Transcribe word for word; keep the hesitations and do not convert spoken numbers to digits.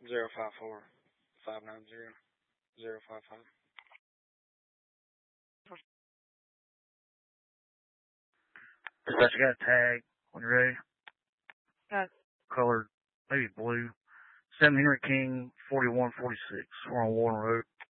Zero five four five nine zero zero five five. Dispatch, you got a tag when you're ready. Got Colored, maybe blue. Seven Henry King, forty-one forty-six. We're on Warren Road.